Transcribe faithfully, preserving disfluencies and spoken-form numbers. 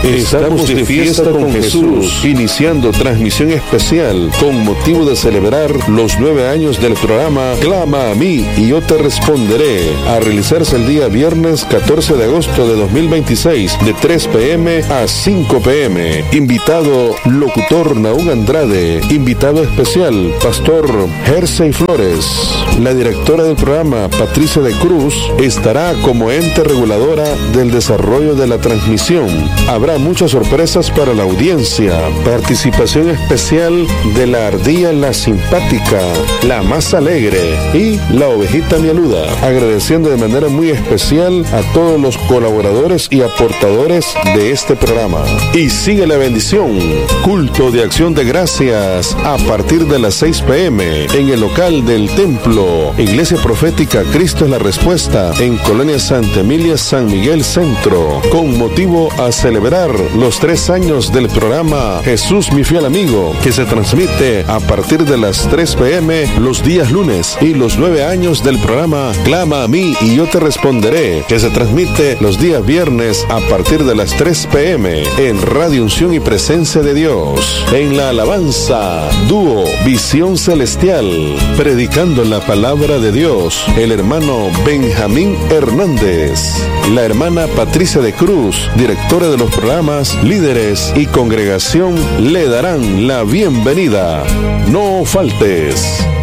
Estamos de fiesta con Jesús, iniciando transmisión especial con motivo de celebrar los nueve años del programa Clama a mí y yo te responderé, a realizarse el día viernes catorce de agosto de dos mil veintiséis de tres pe eme a cinco pe eme. Invitado, locutor Naúm Andrade. Invitado especial, pastor Jersey Flores. La directora del programa, Patricia de Cruz, estará como ente reguladora del desarrollo de la transmisión. Habrá muchas sorpresas para la audiencia. Participación especial de la ardilla La Simpática, la más alegre y la ovejita Mialuda. Agradeciendo de manera muy especial a todos los colaboradores y aportadores de este programa. Y sigue la bendición. Culto de acción de gracias a partir de las seis pe eme en el local del templo. Iglesia Profética Cristo es la Respuesta en Colonia Santa Emilia, San Miguel Centro, con motivo a celebrar los tres años del programa Jesús mi fiel amigo, que se transmite a partir de las tres pe eme los días lunes, y los nueve años del programa Clama a mí y yo te responderé, que se transmite los días viernes a partir de las tres pe eme en Radio Unción y Presencia de Dios. En la alabanza, dúo Visión Celestial, predicando la palabra de Dios, el hermano Benjamín Hernández, la hermana Patricia de Cruz, directora de los programas, líderes y congregación le darán la bienvenida. No faltes.